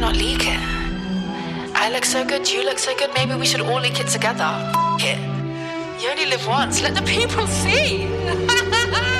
not leak it? I look so good, you look so good, maybe we should all leak it together. F it. You only live once, let the people see.